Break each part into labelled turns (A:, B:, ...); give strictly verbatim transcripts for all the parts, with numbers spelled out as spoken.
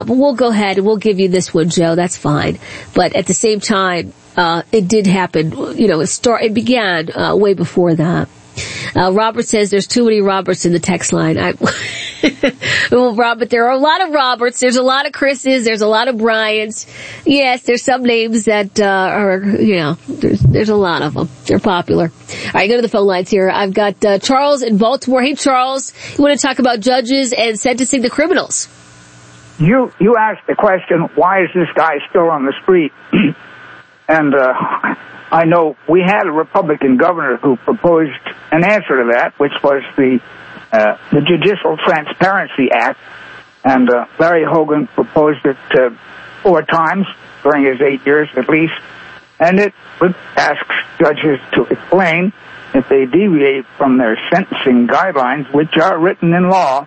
A: but we'll go ahead and we'll give you this one, Joe. That's fine. But at the same time, uh, it did happen. You know, it start, it began, uh, way before that. Uh, Robert says there's too many Roberts in the text line. I, well, Robert, there are a lot of Roberts. There's a lot of Chris's. There's a lot of Bryans. Yes, there's some names that, uh, are, you know, there's, there's a lot of them. They're popular. All right, go to the phone lines here. I've got, uh, Charles in Baltimore. Hey, Charles, you want to talk about judges and sentencing the criminals?
B: You, you asked the question, why is this guy still on the street? and, uh, I know we had a Republican governor who proposed an answer to that, which was the uh, the Judicial Transparency Act, and uh, Larry Hogan proposed it uh, four times during his eight years at least, and it asks judges to explain if they deviate from their sentencing guidelines, which are written in law,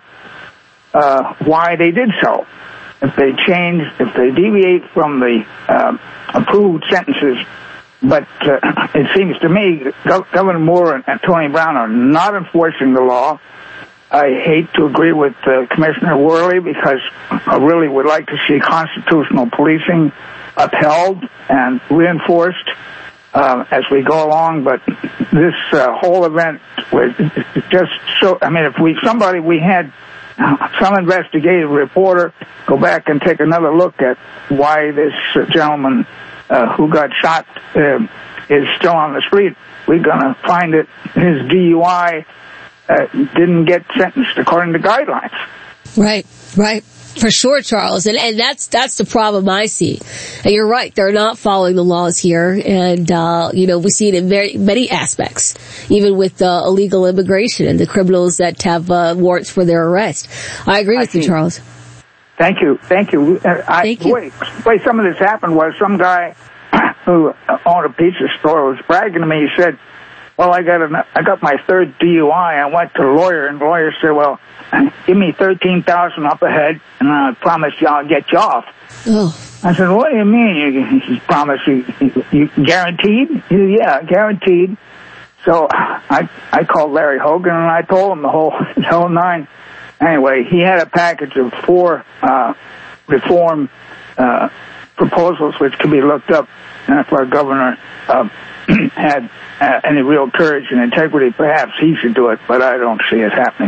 B: uh, why they did so. If they change, if they deviate from the uh, approved sentences. But uh, it seems to me Gov- Governor Moore and, and Tony Brown are not enforcing the law. I hate to agree with uh, Commissioner Worley because I really would like to see constitutional policing upheld and reinforced uh, as we go along. But this uh, whole event was just so, I mean, if we, somebody, we had some investigative reporter go back and take another look at why this uh, gentleman Uh, who got shot uh, is still on the street, we're going to find that his D U I uh, didn't get sentenced according to guidelines.
A: Right, right. For sure, Charles. And, and that's, that's the problem I see. And you're right. They're not following the laws here. And, uh, you know, we see it in very many aspects, even with uh, illegal immigration and the criminals that have uh, warrants for their arrest. I agree with I you, Charles.
B: Thank you, thank you. Uh, I,
A: thank you.
B: Wait, the way some of this happened was some guy who owned a pizza store was bragging to me. He said, well, I got a, I got my third D U I. I went to the lawyer, and the lawyer said, well, give me thirteen thousand up ahead, and I promise you I'll get you off.
A: Oh.
B: I said, what do you mean? You, you promise you, you, you guaranteed? He said, yeah, guaranteed. So I I called Larry Hogan, and I told him the whole, the whole nine. Anyway, he had a package of four uh, reform uh, proposals which could be looked up. And if our governor uh, had uh, any real courage and integrity, perhaps he should do it. But I don't see it happening.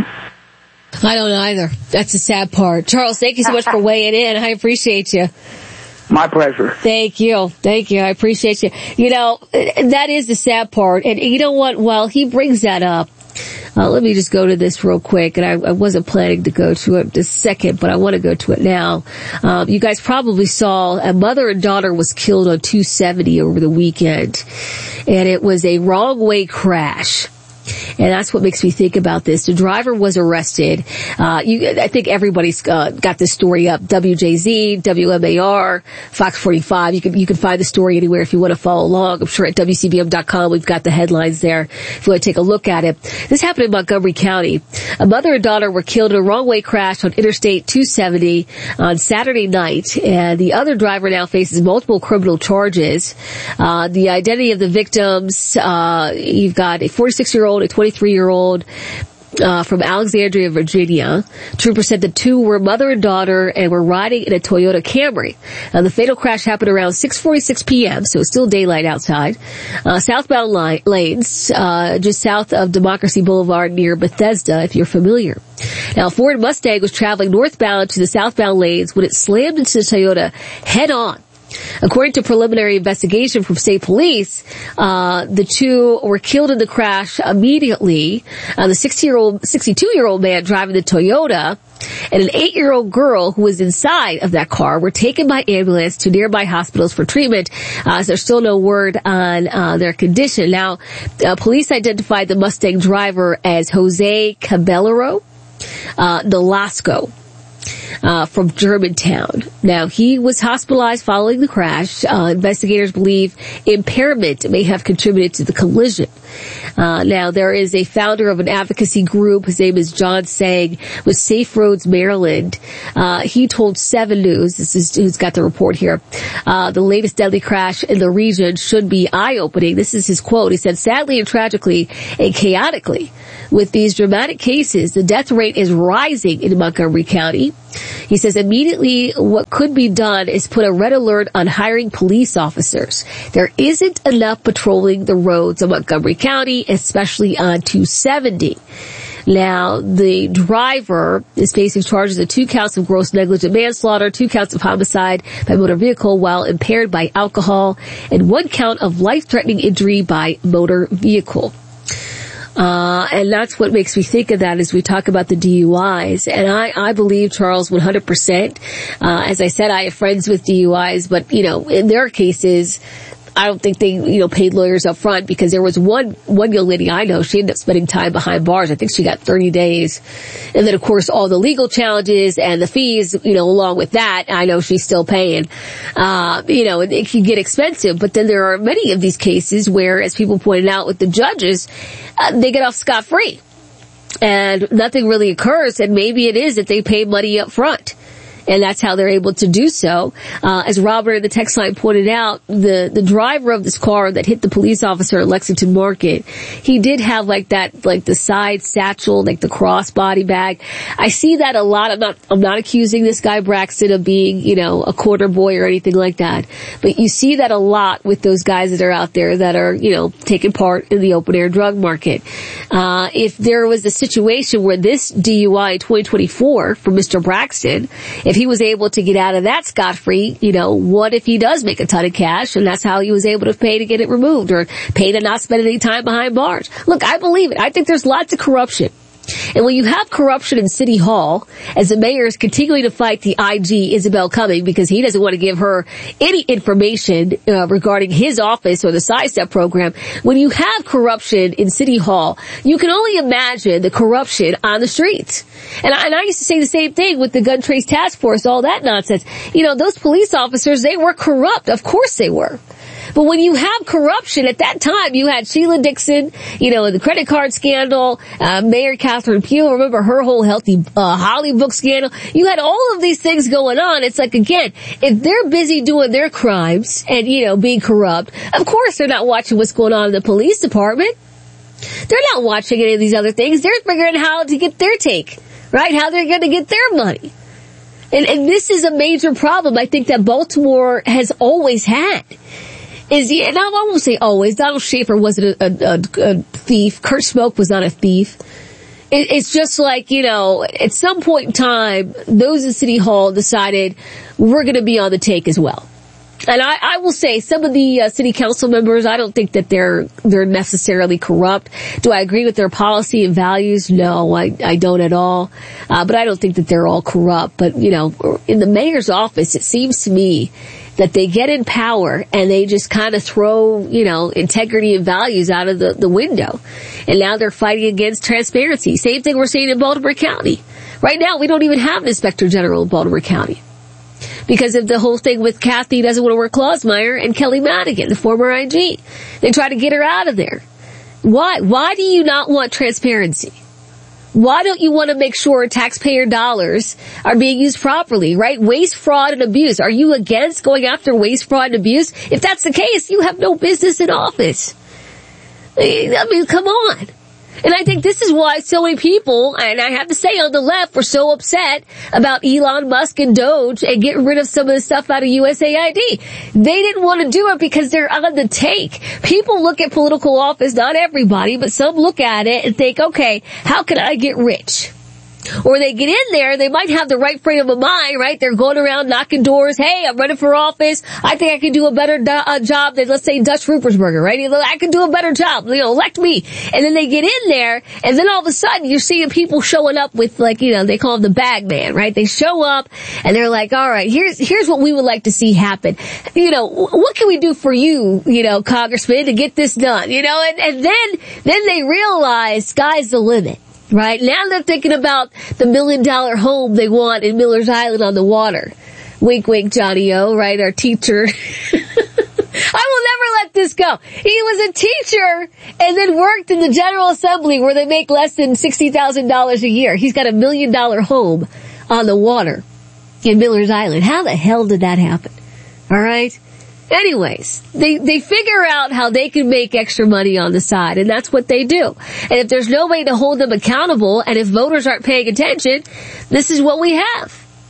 A: I don't either. That's the sad part. Charles, thank you so much for weighing in. I appreciate you.
B: My pleasure.
A: Thank you. Thank you. I appreciate you. You know, that is the sad part. And you know what? Well, he brings that up. Uh, let me just go to this real quick, and I, I wasn't planning to go to it this second, but I want to go to it now. Um, you guys probably saw a mother and daughter was killed on two seventy over the weekend, and it was a wrong-way crash. And that's what makes me think about this. The driver was arrested. Uh, you, I think everybody's uh, got this story up. W J Z, W M A R, Fox forty-five. You can, you can find the story anywhere if you want to follow along. I'm sure at W C B M dot com we've got the headlines there if you want to take a look at it. This happened in Montgomery County. A mother and daughter were killed in a wrong-way crash on Interstate two seventy on Saturday night. And the other driver now faces multiple criminal charges. Uh, the identity of the victims, uh, you've got a forty-six-year-old, a twenty-three-year-old uh, from Alexandria, Virginia. Troopers said the two were mother and daughter and were riding in a Toyota Camry. Uh, the fatal crash happened around six forty-six p.m., so it's still daylight outside. Uh, southbound line, lanes, uh, just south of Democracy Boulevard near Bethesda, if you're familiar. Now, Ford Mustang was traveling northbound to the southbound lanes when it slammed into the Toyota head-on. According to preliminary investigation from state police, uh, the two were killed in the crash immediately. Uh, the sixty-year-old, sixty-two-year-old man driving the Toyota and an eight-year-old girl who was inside of that car were taken by ambulance to nearby hospitals for treatment. Uh, so there's still no word on uh, their condition. Now, uh, police identified the Mustang driver as Jose Caballero uh, Nolasco. Uh, from Germantown. Now, he was hospitalized following the crash. Uh, investigators believe impairment may have contributed to the collision. Uh, now, there is a founder of an advocacy group. His name is John Sang with Safe Roads, Maryland. Uh, he told Seven News, this is who's got the report here, uh, the latest deadly crash in the region should be eye-opening. This is his quote. He said, sadly and tragically and chaotically, with these dramatic cases, the death rate is rising in Montgomery County. He says immediately what could be done is put a red alert on hiring police officers. There isn't enough patrolling the roads of Montgomery County, especially on two seventy. Now, the driver is facing charges of two counts of gross negligent manslaughter, two counts of homicide by motor vehicle while impaired by alcohol, and one count of life-threatening injury by motor vehicle. Uh, and that's what makes me think of that as we talk about the D U Is. And I, I believe, Charles, one hundred percent. Uh, as I said, I have friends with D U Is, but, you know, in their cases, I don't think they, you know, paid lawyers up front, because there was one, one young lady I know, she ended up spending time behind bars. I think she got thirty days. And then, of course, all the legal challenges and the fees, you know, along with that, I know she's still paying. Uh, you know, it, it can get expensive. But then there are many of these cases where, as people pointed out with the judges, uh, they get off scot-free. And nothing really occurs, and maybe it is that they pay money up front. And that's how they're able to do so. Uh, as Robert in the text line pointed out, the, the driver of this car that hit the police officer at Lexington Market, he did have like that, like the side satchel, like the crossbody bag. I see that a lot. I'm not, I'm not accusing this guy Braxton of being, you know, a quarter boy or anything like that. But you see that a lot with those guys that are out there that are, you know, taking part in the open air drug market. Uh, if there was a situation where this D U I in twenty twenty-four for Mister Braxton, if he was able to get out of that scot-free, you know, what if he does make a ton of cash and that's how he was able to pay to get it removed or pay to not spend any time behind bars? Look, I believe it. I think there's lots of corruption. And when you have corruption in City Hall, as the mayor is continuing to fight the I G, Isabel Cumming, because he doesn't want to give her any information uh, regarding his office or the sidestep program, when you have corruption in City Hall, you can only imagine the corruption on the streets. And I, and I used to say the same thing with the gun trace task force, all that nonsense. You know, those police officers, they were corrupt. Of course they were. But when you have corruption, at that time, you had Sheila Dixon, you know, the credit card scandal, uh, Mayor Catherine Pugh, remember her whole Healthy uh, Holly book scandal. You had all of these things going on. It's like, again, if they're busy doing their crimes and, you know, being corrupt, of course they're not watching what's going on in the police department. They're not watching any of these other things. They're figuring out how to get their take, right? How they're going to get their money. And, and this is a major problem I think that Baltimore has always had. Is he, and I won't say always. Donald Schaefer wasn't a, a, a, a thief. Kurt Smoke was not a thief. It, it's just like, you know, at some point in time, those in City Hall decided we're going to be on the take as well. And I, I will say some of the uh, city council members, I don't think that they're they're necessarily corrupt. Do I agree with their policy and values? No, I, I don't at all. Uh, but I don't think that they're all corrupt. But, you know, in the mayor's office, it seems to me that they get in power and they just kind of throw, you know, integrity and values out of the, the window. And now they're fighting against transparency. Same thing we're seeing in Baltimore County. Right now, we don't even have an inspector general in Baltimore County, because of the whole thing with Kathy doesn't want to work Clausmeyer and Kelly Madigan, the former I G. They try to get her out of there. Why? Why do you not want transparency? Why don't you want to make sure taxpayer dollars are being used properly, right? Waste, fraud, and abuse. Are you against going after waste, fraud, and abuse? If that's the case, you have no business in office. I mean, come on. And I think this is why so many people, and I have to say on the left, were so upset about Elon Musk and Doge and getting rid of some of the stuff out of U S A I D. They didn't want to do it because they're on the take. People look at political office, not everybody, but some look at it and think, okay, how can I get rich? Or they get in there, they might have the right frame of mind, right? They're going around knocking doors. Hey, I'm running for office. I think I can do a better do- uh, job than, let's say, Dutch Ruppersberger, right? I can do a better job. You know, elect me. And then they get in there, and then all of a sudden you're seeing people showing up with, like, you know, they call him the bag man, right? They show up and they're like, all right, here's, here's what we would like to see happen. You know, what can we do for you, you know, Congressman, to get this done? You know, and, and then, then they realize sky's the limit. Right? Now they're thinking about the million dollar home they want in Miller's Island on the water. Wink, wink, Johnny O, right? Our teacher. I will never let this go. He was a teacher and then worked in the General Assembly where they make less than sixty thousand dollars a year. He's got a million dollar home on the water in Miller's Island. How the hell did that happen? All right? Anyways, they, they figure out how they can make extra money on the side, and that's what they do. And if there's no way to hold them accountable, and if voters aren't paying attention, this is what we have.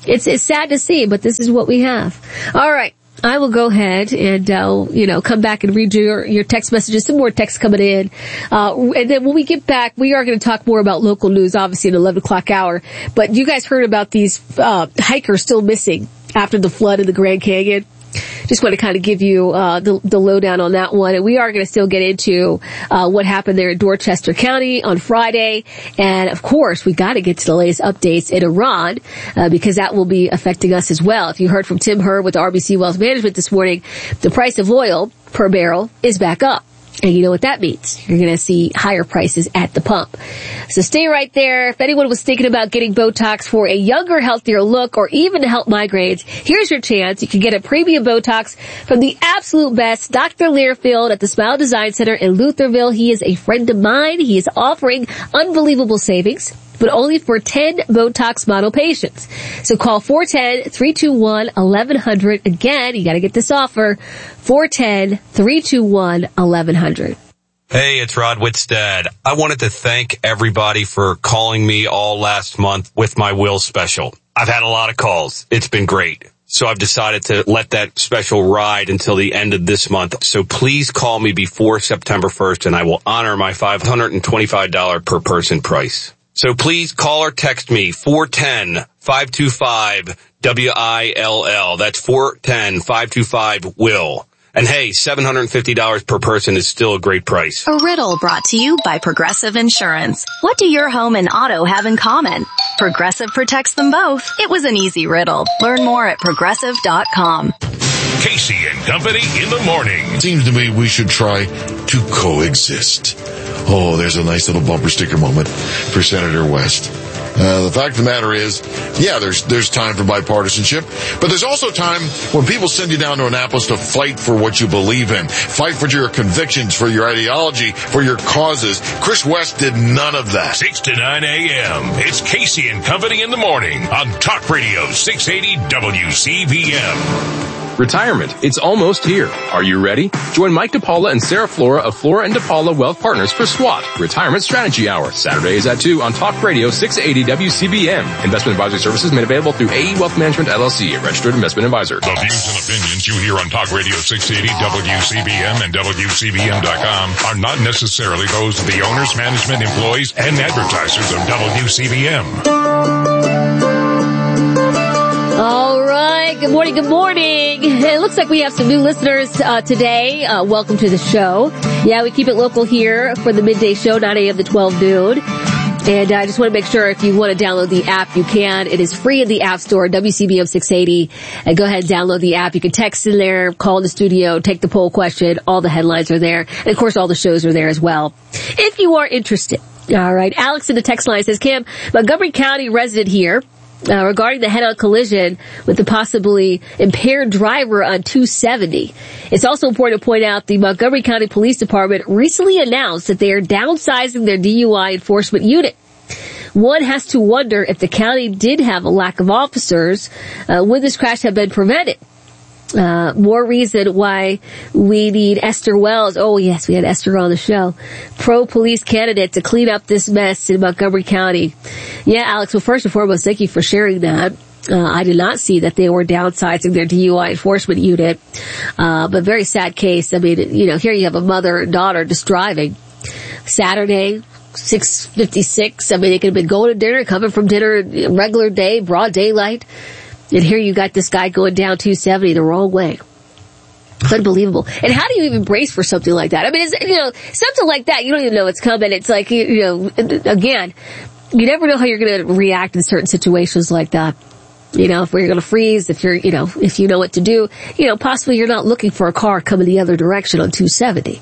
A: It's, it's sad to see, but this is what we have. All right. I will go ahead and, uh, you know, come back and read your, your text messages. Some more texts coming in. Uh, and then when we get back, we are going to talk more about local news, obviously, at eleven o'clock hour. But you guys heard about these, uh, hikers still missing after the flood in the Grand Canyon. Just want to kind of give you uh the, the lowdown on that one. And we are going to still get into uh what happened there in Dorchester County on Friday. And, of course, we got to get to the latest updates in Iran uh, because that will be affecting us as well. If you heard from Tim Herb with R B C Wealth Management this morning, the price of oil per barrel is back up. And you know what that means. You're going to see higher prices at the pump. So stay right there. If anyone was thinking about getting Botox for a younger, healthier look or even to help migraines, here's your chance. You can get a premium Botox from the absolute best, Doctor Learfield at the Smile Design Center in Lutherville. He is a friend of mine. He is offering unbelievable savings, but only for ten Botox model patients. So call four one zero, three two one, eleven hundred. Again, you got to get this offer, four one zero, three two one, eleven hundred.
C: Hey, it's Rod Whitstead. I wanted to thank everybody for calling me all last month with my will special. I've had a lot of calls. It's been great. So I've decided to let that special ride until the end of this month. So please call me before September first and I will honor my five hundred twenty-five dollars per person price. So please call or text me, four one zero, five two five, W I L L. That's four one zero, five two five, W I L L. And hey, seven hundred fifty dollars per person is still a great price.
D: A riddle brought to you by Progressive Insurance. What do your home and auto have in common? Progressive protects them both. It was an easy riddle. Learn more at progressive dot com.
E: Casey and Company in the morning.
F: It seems to me we should try to coexist. Oh, there's a nice little bumper sticker moment for Senator West. Uh, the fact of the matter is, yeah, there's there's time for bipartisanship, but there's also time when people send you down to Annapolis to fight for what you believe in, fight for your convictions, for your ideology, for your causes. Chris West did none of that.
E: six to nine a.m. It's Casey and Company in the morning on Talk Radio six eighty W C B M.
G: Retirement. It's almost here. Are you ready? Join Mike DePaula and Sarah Flora of Flora and DePaula Wealth Partners for SWAT, Retirement Strategy Hour, Saturdays at two on Talk Radio six eighty W C B M. Investment advisory services made available through A E Wealth Management, L L C, a registered investment advisor.
E: The views and opinions you hear on Talk Radio six eighty W C B M and W C B M dot com are not necessarily those of the owners, management, employees, and advertisers of W C B M.
A: All right. Good morning. Good morning. It looks like we have some new listeners uh, today. Uh, welcome to the show. Yeah, we keep it local here for the midday show, nine a.m. to twelve noon. And I just want to make sure if you want to download the app, you can. It is free in the App Store, W C B M six eighty. And go ahead and download the app. You can text in there, call in the studio, take the poll question. All the headlines are there. And, of course, all the shows are there as well, if you are interested. All right. Alex in the text line says, Kim, Montgomery County resident here. Uh, regarding the head-on collision with the possibly impaired driver on two seventy. It's also important to point out the Montgomery County Police Department recently announced that they are downsizing their D U I enforcement unit. One has to wonder if the county did have a lack of officers, uh, would this crash have been prevented? Uh, more reason why we need Esther Wells. Oh yes, we had Esther on the show. Pro-police candidate to clean up this mess in Montgomery County. Yeah, Alex, well first and foremost, thank you for sharing that. Uh, I did not see that they were downsizing their D U I enforcement unit. Uh, but very sad case. I mean, you know, here you have a mother and daughter just driving. Saturday, six fifty-six. I mean, they could have been going to dinner, coming from dinner, regular day, broad daylight. And here you got this guy going down two seventy the wrong way. It's unbelievable. And how do you even brace for something like that? I mean, it's, you know, something like that, you don't even know it's coming. It's like, you, you know, again, you never know how you're going to react in certain situations like that. You know, if you're going to freeze, if you're, you know, if you know what to do, you know, possibly you're not looking for a car coming the other direction on two seventy.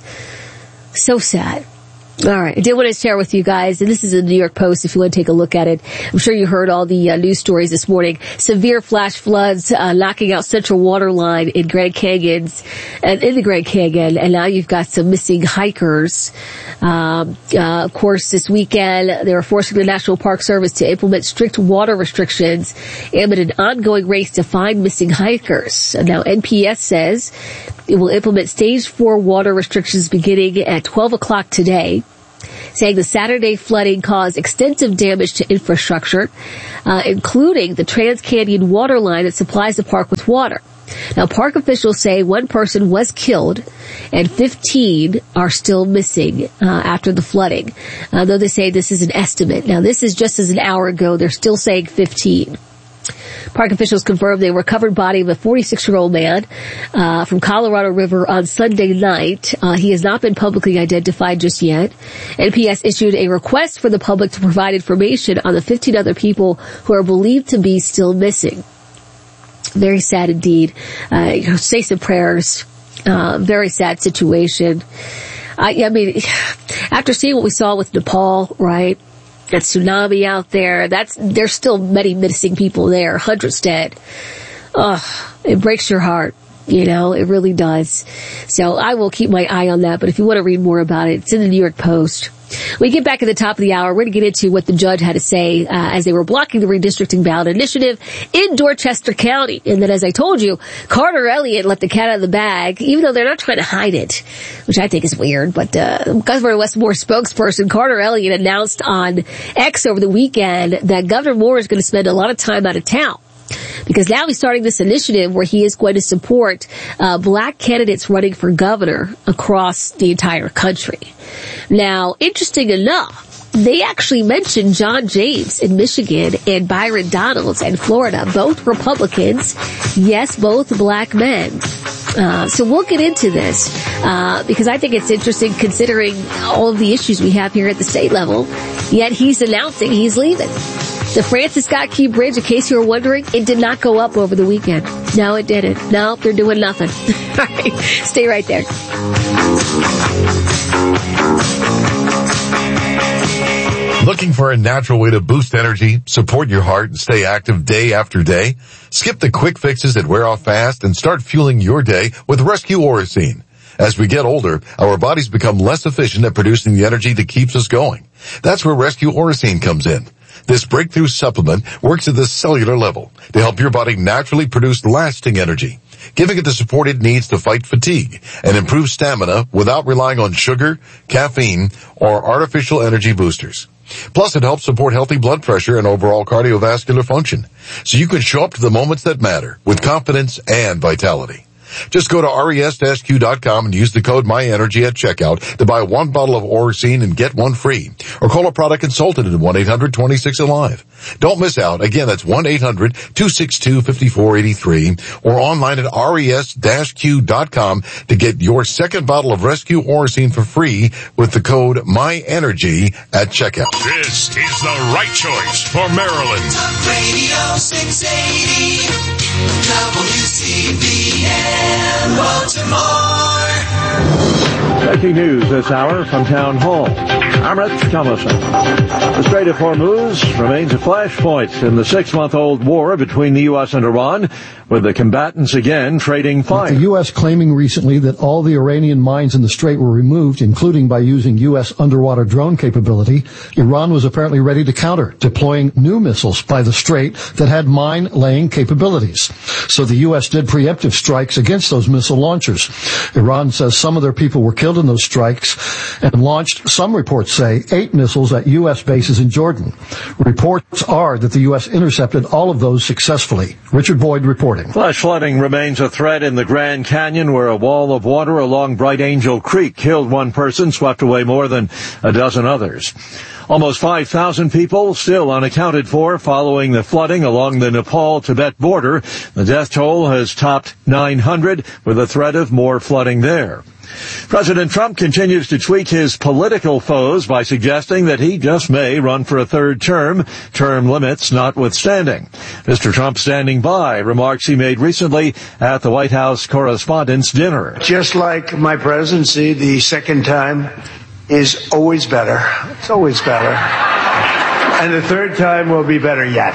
A: So sad. All right. I did want to share with you guys, and this is in the New York Post if you want to take a look at it. I'm sure you heard all the uh, news stories this morning. Severe flash floods uh, knocking out Central Water Line in Grand Canyons, and in the Grand Canyon, and now you've got some missing hikers. Um, uh, of course, this weekend they were forcing the National Park Service to implement strict water restrictions amid an ongoing race to find missing hikers. And now N P S says it will implement stage four water restrictions beginning at twelve o'clock today. saying the Saturday flooding caused extensive damage to infrastructure, uh, including the Trans-Canyon water line that supplies the park with water. Now, park officials say one person was killed and fifteen are still missing uh, after the flooding, uh, though they say this is an estimate. Now, this is just as an hour ago. They're still saying fifteen. Park officials confirmed the recovered body of a forty-six-year-old man uh, from Colorado River on Sunday night. Uh, he has not been publicly identified just yet. N P S issued a request for the public to provide information on the fifteen other people who are believed to be still missing. Very sad indeed. Uh, you know, say some prayers. Uh, very sad situation. I, I mean, after seeing what we saw with Nepal, right? That tsunami out there, that's, there's still many missing people there, hundreds dead. Ugh, it breaks your heart. You know, it really does. So I will keep my eye on that, but if you want to read more about it, it's in the New York Post. When we get back at the top of the hour, we're going to get into what the judge had to say uh, as they were blocking the redistricting ballot initiative in Dorchester County. And then, as I told you, Carter Elliott let the cat out of the bag, even though they're not trying to hide it, which I think is weird. But uh, Governor Wes Moore spokesperson Carter Elliott announced on X over the weekend that Governor Moore is going to spend a lot of time out of town, because now he's starting this initiative where he is going to support uh, black candidates running for governor across the entire country. Now, interesting enough, they actually mentioned John James in Michigan and Byron Donalds in Florida, both Republicans, yes, both black men. Uh, so we'll get into this, uh, because I think it's interesting considering all of the issues we have here at the state level, yet he's announcing he's leaving. The Francis Scott Key Bridge, in case you were wondering, it did not go up over the weekend. No, it didn't. No, they're doing nothing. All right, stay right there.
F: Looking for a natural way to boost energy, support your heart, and stay active day after day? Skip the quick fixes that wear off fast and start fueling your day with Rescue Orosine. As we get older, our bodies become less efficient at producing the energy that keeps us going. That's where Rescue Orosine comes in. This breakthrough supplement works at the cellular level to help your body naturally produce lasting energy, giving it the support it needs to fight fatigue and improve stamina without relying on sugar, caffeine, or artificial energy boosters. Plus, it helps support healthy blood pressure and overall cardiovascular function, so you can show up to the moments that matter with confidence and vitality. Just go to res dash q dot com and use the code MyEnergy at checkout to buy one bottle of Orosine and get one free. Or call a product consultant at one eight hundred twenty-six alive. Don't miss out. Again, that's one eight hundred two six two five four eight three or online at res dash q dot com to get your second bottle of Rescue Orosine for free with the code MyEnergy at checkout.
E: This is the right choice for Maryland.
H: Talk Radio six eighty W C B M Baltimore.
I: Breaking news this hour from Town Hall. I'm Rich Thomason. The Strait of Hormuz remains a flashpoint in the six-month-old war between the U S and Iran, with the combatants again trading fire.
J: With the U S claiming recently that all the Iranian mines in the strait were removed, including by using U S underwater drone capability, Iran was apparently ready to counter, deploying new missiles by the strait that had mine-laying capabilities. So the U S did preemptive strikes against those missile launchers. Iran says some of their people were killed in those strikes and launched, some reports say, eight missiles at U S bases in Jordan. Reports are that the U S intercepted all of those successfully. Richard Boyd reporting.
I: Flash flooding remains a threat in the Grand Canyon, where a wall of water along Bright Angel Creek killed one person, swept away more than a dozen others. Almost five thousand people still unaccounted for following the flooding along the Nepal-Tibet border. The death toll has topped nine hundred, with a threat of more flooding there. President Trump continues to tweak his political foes by suggesting that he just may run for a third term, term limits notwithstanding. Mister Trump standing by remarks he made recently at the White House Correspondents' Dinner.
K: Just like my presidency, the second time is always better. It's always better. And the third time will be better yet.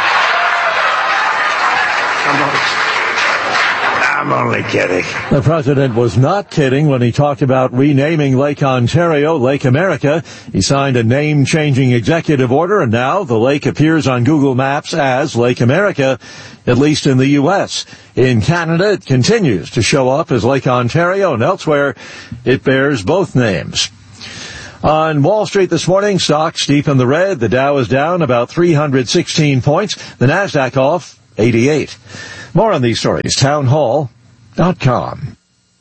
K: I'm only kidding.
I: The president was not kidding when he talked about renaming Lake Ontario Lake America. He signed a name-changing executive order, and now the lake appears on Google Maps as Lake America, at least in the U S. In Canada, it continues to show up as Lake Ontario, and elsewhere, it bears both names. On Wall Street this morning, stocks deep in the red. The Dow is down about three hundred sixteen points. The Nasdaq off eighty-eight. More on these stories, town hall dot com.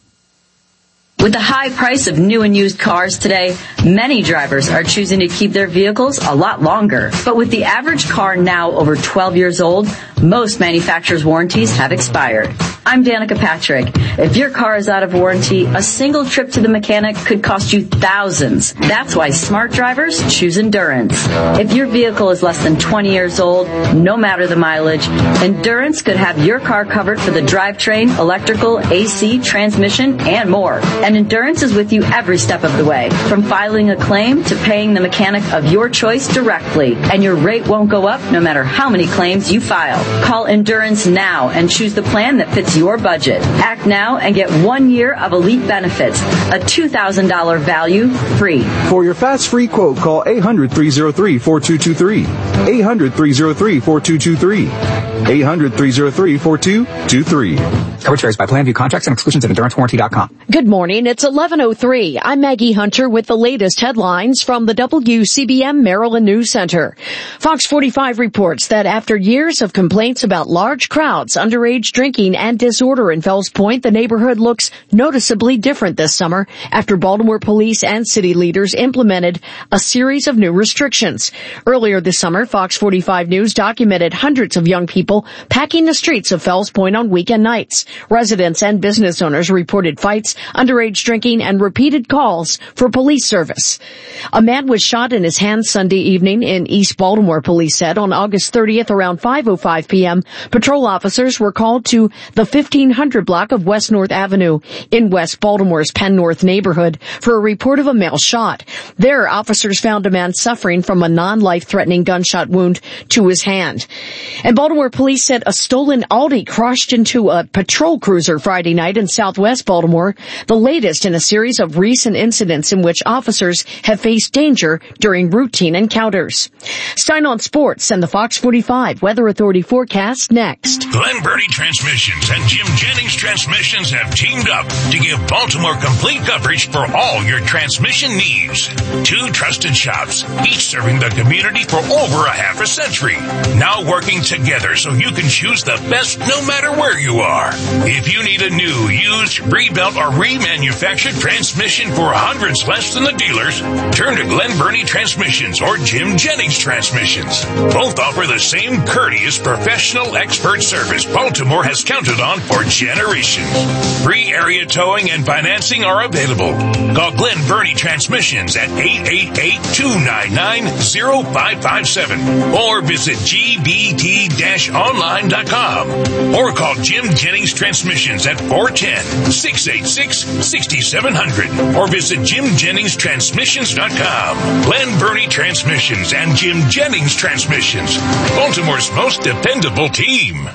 L: With the high price of new and used cars today, many drivers are choosing to keep their vehicles a lot longer. But with the average car now over twelve years old, most manufacturers' warranties have expired. I'm Danica Patrick. If your car is out of warranty, a single trip to the mechanic could cost you thousands. That's why smart drivers choose Endurance. If your vehicle is less than twenty years old, no matter the mileage, Endurance could have your car covered for the drivetrain, electrical, A C, transmission, and more. And Endurance is with you every step of the way, from filing a claim to paying the mechanic of your choice directly. And your rate won't go up no matter how many claims you file. Call Endurance now and choose the plan that fits your budget. Act now and get one year of elite benefits, a two thousand dollars value free.
M: For your fast free quote, call eight hundred, three oh three, four two two three. eight hundred, three oh three, four two two three. eight hundred, three oh three, four two two three.
N: Coverage varies by plan. View contracts and exclusions at endurance warranty dot com.
O: Good morning. It's eleven oh three. I'm Maggie Hunter with the latest headlines from the W C B M Maryland News Center. Fox forty-five reports that after years of complaints about large crowds, underage drinking, and disorder in Fells Point, the neighborhood looks noticeably different this summer after Baltimore police and city leaders implemented a series of new restrictions. Earlier this summer, Fox forty-five News documented hundreds of young people packing the streets of Fells Point on weekend nights. Residents and business owners reported fights, underage drinking, and repeated calls for police service. A man was shot in his hand Sunday evening in East Baltimore, police said. On August thirtieth around five oh five p.m., patrol officers were called to the fifteen hundred block of West North Avenue in West Baltimore's Penn North neighborhood for a report of a male shot. There, officers found a man suffering from a non-life-threatening gunshot wound to his hand. And Baltimore police said a stolen Audi crashed into a patrol cruiser Friday night in southwest Baltimore, the latest in a series of recent incidents in which officers have faced danger during routine encounters. Stein on Sports and the Fox forty-five Weather Authority forecast next.
P: Glen Burnie Transmissions and Jim Jennings Transmissions have teamed up to give Baltimore complete coverage for all your transmission needs. Two trusted shops, each serving the community for over a half a century. Now working together so you can choose the best no matter where you are. If you need a new, used, rebuilt, or remanufactured transmission for hundreds less than the dealers, turn to Glen Burnie Transmissions or Jim Jennings Transmissions. Both offer the same courteous, professional, expert service Baltimore has counted on for generations. Free area towing and financing are available. Call Glen Burnie Transmissions at eight eight eight, two nine nine, zero five five seven or visit G B T online dot com or call Jim Jennings Transmissions at four one zero, six eight six, six seven zero zero or visit Jim Jennings Transmissions dot com. Glen Burnie Transmissions and Jim Jennings Transmissions, Baltimore's most dependable team.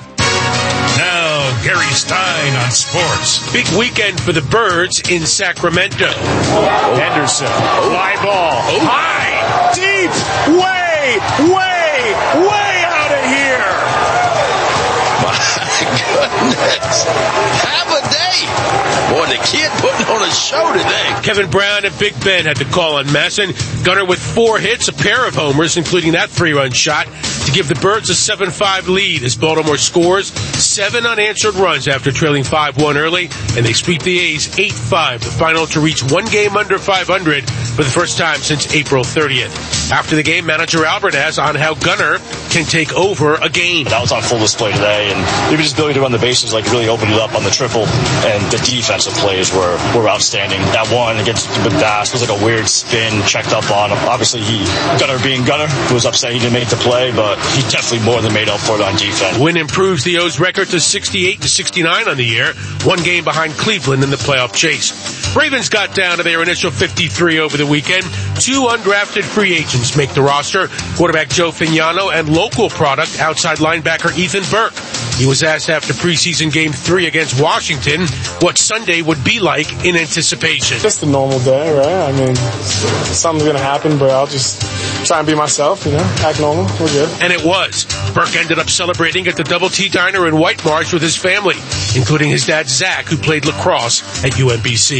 P: Now, Gary Stein on sports.
Q: Big weekend for the Birds in Sacramento. Oh. Henderson, oh. Fly ball, oh. High, deep, way, way, way out of here.
R: My goodness. Have a day. Boy, the kid putting on a show today.
Q: Kevin Brown and Big Ben had the call on Masson. Gunnar with four hits, a pair of homers, including that three-run shot, to give the Birds a seven five lead as Baltimore scores seven unanswered runs after trailing five one early, and they sweep the A's eight five, the final to reach one game under five hundred for the first time since April thirtieth. After the game, manager Albert asked on how Gunnar can take over a game.
S: That was on full display today, and even his ability to run the bases like really opened it up on the triple, and the defensive plays were, were outstanding. That one against the Bass was like a weird spin, checked up on him. Obviously, he, Gunnar being Gunnar, he was upset he didn't make the play, but he definitely more than made up for it on defense.
Q: Win improves the O's record to sixty-eight to sixty-nine on the year, one game behind Cleveland in the playoff chase. Ravens got down to their initial fifty-three over the weekend. Two undrafted free agents make the roster, quarterback Joe Fignano and local product outside linebacker Ethan Burke. He was asked after preseason game three against Washington what Sunday would be like in anticipation.
T: Just a normal day, right? I mean, something's going to happen, but I'll just try and be myself, you know, act normal. We're good.
Q: And it was. Burke ended up celebrating at the Double T Diner in White Marsh with his family, including his dad, Zach, who played lacrosse at U M B C.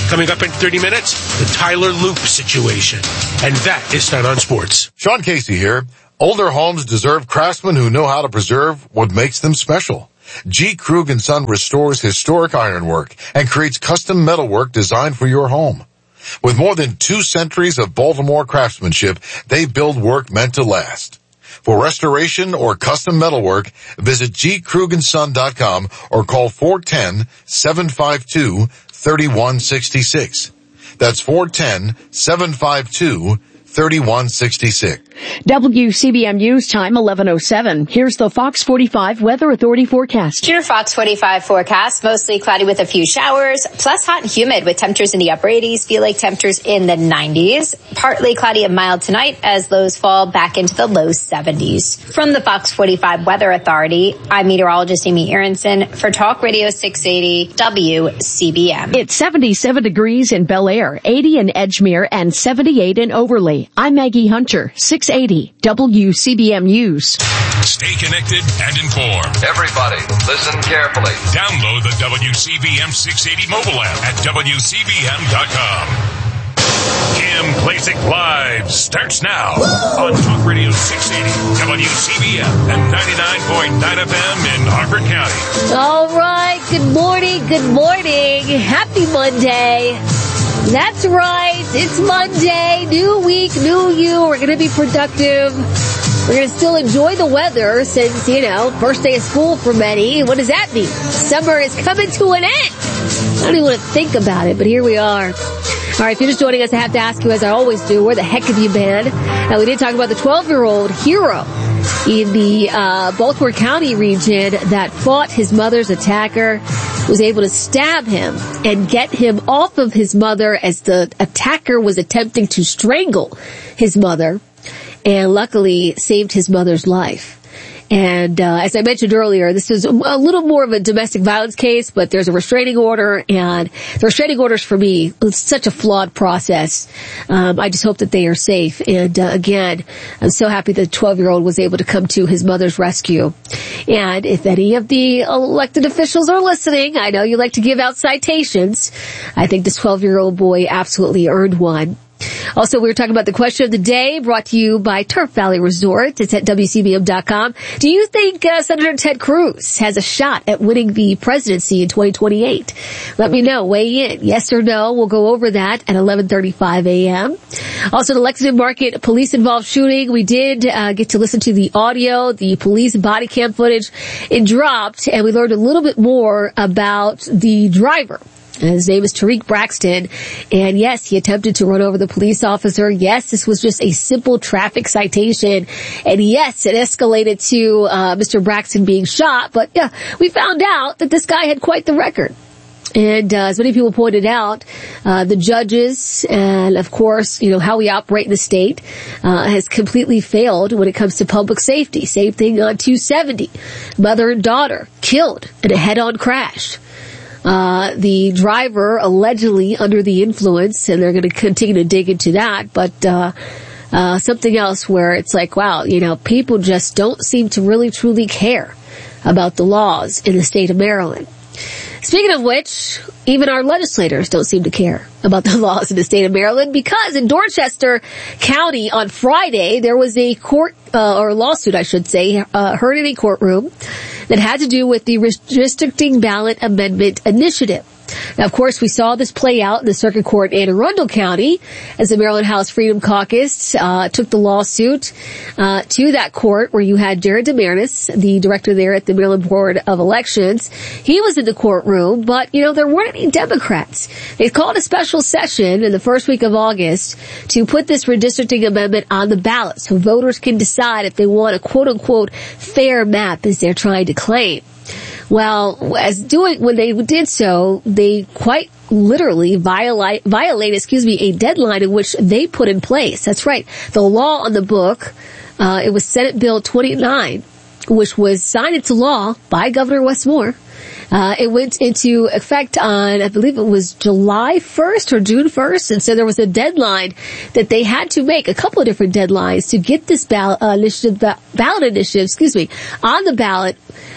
Q: Coming up in thirty minutes, the Tyler Loop situation. And that is Stun on Sports.
F: Sean Casey here. Older homes deserve craftsmen who know how to preserve what makes them special. G. Krug and Son restores historic ironwork and creates custom metalwork designed for your home. With more than two centuries of Baltimore craftsmanship, they build work meant to last. For restoration or custom metalwork, visit g krug and son dot com or call four one zero, seven five two, three one six six. That's four one zero, seven five two, three one six six.
O: W C B M News time, eleven oh seven. Here's the Fox forty-five Weather Authority forecast.
U: Your Fox forty-five forecast, mostly cloudy with a few showers, plus hot and humid with temperatures in the upper eighties, feel like temperatures in the nineties. Partly cloudy and mild tonight as lows fall back into the low seventies. From the Fox forty-five Weather Authority, I'm meteorologist Amy Aronson for Talk Radio six eighty W C B M.
O: It's seventy-seven degrees in Bel Air, eighty in Edgemere, and seventy-eight in Overley. I'm Maggie Hunter, six eighty W C B M News.
E: Stay connected and informed.
V: Everybody, listen carefully.
E: Download the W C B M six eighty mobile app at W C B M dot com. Kim Klacik Live starts now on Talk Radio six eighty W C B M and ninety-nine point nine F M in Harford County.
A: All right. Good morning. Good morning. Happy Monday. That's right. It's Monday. New week, new you. We're going to be productive. We're going to still enjoy the weather since, you know, first day of school for many. What does that mean? Summer is coming to an end. I don't even want to think about it, but here we are. All right, if you're just joining us, I have to ask you, as I always do, where the heck have you been? Now, we did talk about the twelve-year-old hero in the uh Baltimore County region that fought his mother's attacker, was able to stab him and get him off of his mother as the attacker was attempting to strangle his mother, and luckily saved his mother's life. And uh as I mentioned earlier, this is a little more of a domestic violence case, but there's a restraining order, and the restraining orders for me, it's such a flawed process. Um I just hope that they are safe. And uh, again, I'm so happy the twelve-year-old was able to come to his mother's rescue. And if any of the elected officials are listening, I know you like to give out citations. I think this twelve-year-old boy absolutely earned one. Also, we were talking about the question of the day, brought to you by Turf Valley Resort. It's at W C B M dot com. Do you think uh, Senator Ted Cruz has a shot at winning the presidency in twenty twenty-eight? Let me know. Weigh in. Yes or no. We'll go over that at eleven thirty-five a.m. Also, the Lexington Market police-involved shooting. We did uh, get to listen to the audio, the police body cam footage. It dropped, and we learned a little bit more about the driver. His name is Tariq Braxton, and yes, he attempted to run over the police officer. Yes, this was just a simple traffic citation, and yes, it escalated to uh Mister Braxton being shot, but yeah, we found out that this guy had quite the record. And uh, as many people pointed out, uh the judges and, of course, you know, how we operate in the state uh has completely failed when it comes to public safety. Same thing on two seventy. Mother and daughter killed in a head-on crash. Uh, the driver allegedly under the influence, and they're going to continue to dig into that, but, uh, uh, something else where it's like, wow, you know, people just don't seem to really truly care about the laws in the state of Maryland. Speaking of which, even our legislators don't seem to care about the laws in the state of Maryland, because in Dorchester County on Friday, there was a court, uh, or lawsuit, I should say, uh, heard in a courtroom that had to do with the Redistricting Ballot Amendment Initiative. Now, of course, we saw this play out in the Circuit Court in Anne Arundel County as the Maryland House Freedom Caucus uh took the lawsuit uh to that court, where you had Jared DeMarinis, the director there at the Maryland Board of Elections. He was in the courtroom, but, you know, there weren't any Democrats. They called a special session in the first week of August to put this redistricting amendment on the ballot so voters can decide if they want a quote-unquote fair map, as they're trying to claim. Well, as doing, when they did so, they quite literally violate, violate, excuse me, a deadline in which they put in place. That's right. The law on the book, uh, it was Senate Bill twenty-nine, which was signed into law by Governor Wes Moore. Uh, it went into effect on, I believe it was July first or June first. And so there was a deadline that they had to make, a couple of different deadlines to get this ballot uh, initiative, ballot initiative, excuse me, on the ballot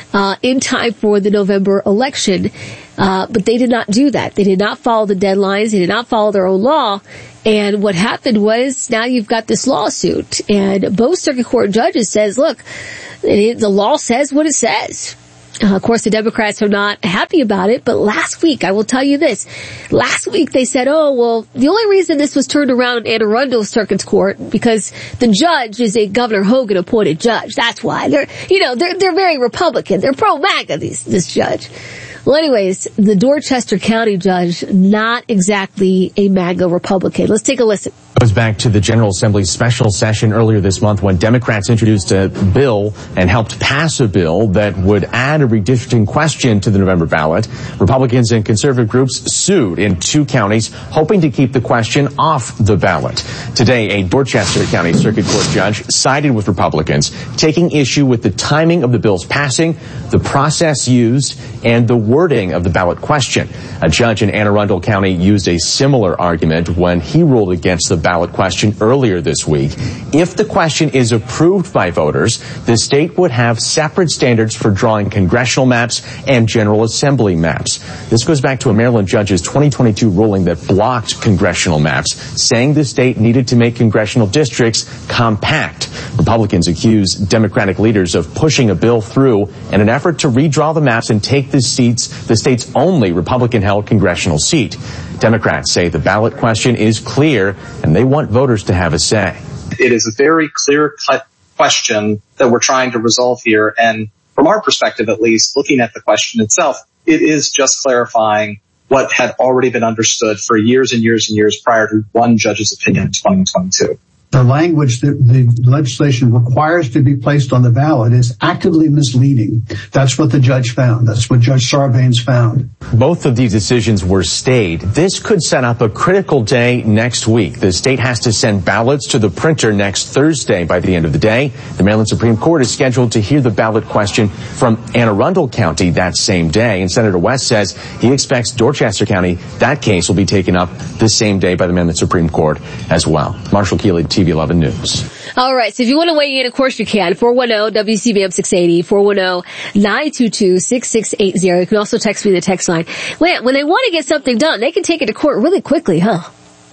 A: uh, in time for the November election. Uh, but they did not do that. They did not follow the deadlines. They did not follow their own law. And what happened was now you've got this lawsuit. And both circuit court judges says, look, it, the law says what it says. Uh, of course, the Democrats are not happy about it, but last week, I will tell you this, last week they said, oh, well, the only reason this was turned around in Anne Arundel Circuit Court, because the judge is a Governor Hogan appointed judge. That's why. They're, you know, they're, they're very Republican. They're pro-MAGA, these, this judge. Well, anyways, the Dorchester County judge, not exactly a MAGA Republican. Let's take a listen.
B: Goes back to the General Assembly's special session earlier this month when Democrats introduced a bill and helped pass a bill that would add a redistricting question to the November ballot. Republicans and conservative groups sued in two counties, hoping to keep the question off the ballot. Today, a Dorchester County Circuit Court judge sided with Republicans, taking issue with the timing of the bill's passing, the process used, and the wording of the ballot question. A judge in Anne Arundel County used a similar argument when he ruled against the ballot question earlier this week. If the question is approved by voters, the state would have separate standards for drawing congressional maps and General Assembly maps. This goes back to a Maryland judge's twenty twenty-two ruling that blocked congressional maps, saying the state needed to make congressional districts compact. Republicans accuse Democratic leaders of pushing a bill through in an effort to redraw the maps and take the seats, the state's only Republican-held congressional seat. Democrats say the ballot question is clear and they want voters to have a say.
C: It is a very clear-cut question that we're trying to resolve here. And from our perspective, at least, looking at the question itself, it is just clarifying what had already been understood for years and years and years prior to one judge's opinion in twenty twenty-two.
W: The language that the legislation requires to be placed on the ballot is actively misleading. That's what the judge found. That's what Judge Sarbanes found.
B: Both of these decisions were stayed. This could set up a critical day next week. The state has to send ballots to the printer next Thursday by the end of the day. The Maryland Supreme Court is scheduled to hear the ballot question from Anne Arundel County that same day. And Senator West says he expects Dorchester County, that case will be taken up the same day by the Maryland Supreme Court as well. Marshall Keeley, T V eleven News.
A: All right. So if you want to weigh in, of course you can. four one zero W C B M six eighty, four one zero nine two two six six eight zero. You can also text me the text line. When when they want to get something done, they can take it to court really quickly, huh?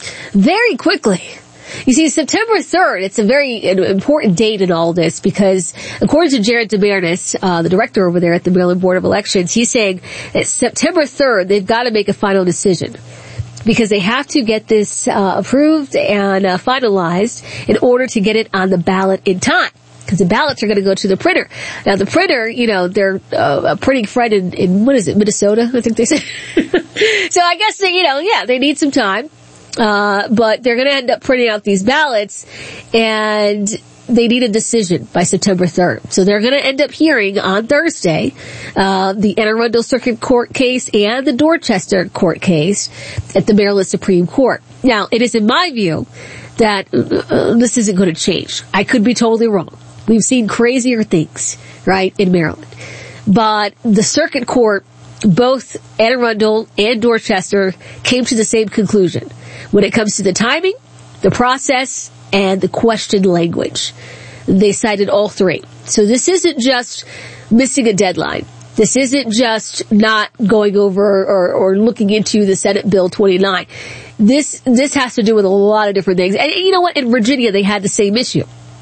A: Very quickly. You see, September third, it's a very important date in all this because according to Jared DeMarnis, uh, the director over there at the Maryland Board of Elections, he's saying that September third, they've got to make a final decision, because they have to get this uh, approved and uh, finalized in order to get it on the ballot in time. Because the ballots are going to go to the printer. Now, the printer, you know, they're uh, a printing friend in, in, what is it, Minnesota, I think they said. So I guess, they, you know, yeah, they need some time. Uh, but they're going to end up printing out these ballots, and they need a decision by September third. So they're going to end up hearing on Thursday uh the Anne Arundel Circuit Court case and the Dorchester Court case at the Maryland Supreme Court. Now, it is in my view that uh, this isn't going to change. I could be totally wrong. We've seen crazier things, right, in Maryland. But the Circuit Court, both Anne Arundel and Dorchester, came to the same conclusion when it comes to the timing, the process, and the question language. They cited all three. So this isn't just missing a deadline. This isn't just not going over or, or looking into the Senate Bill twenty-nine. This, this has to do with a lot of different things. And you know what? In Virginia, they had the same issue.